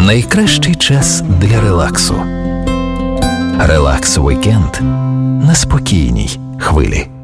Найкращий час для релаксу. Релакс Вікенд на спокійній хвилі.